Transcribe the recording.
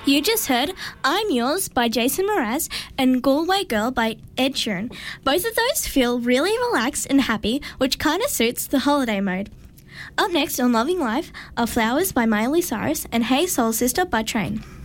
You just heard I'm Yours by Jason Mraz and Galway Girl by Ed Sheeran. Both of those feel really relaxed and happy, which kind of suits the holiday mode. Up next on Loving Life are Flowers by Miley Cyrus and Hey Soul Sister by Train.